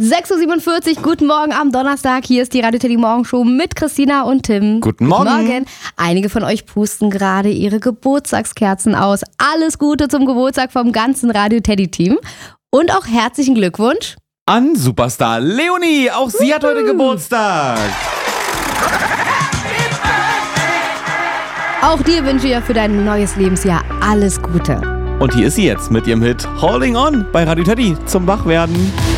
6.47 Uhr, guten Morgen am Donnerstag. Hier ist die Radio Teddy Morgenshow mit Christina und Tim. Guten Morgen. Einige von euch pusten gerade ihre Geburtstagskerzen aus. Alles Gute zum Geburtstag vom ganzen Radio Teddy Team. Und auch herzlichen Glückwunsch an Superstar Leonie. Auch sie hat heute Geburtstag. Auch dir wünsche ich für dein neues Lebensjahr alles Gute. Und hier ist sie jetzt mit ihrem Hit Holding On bei Radio Teddy zum Wachwerden.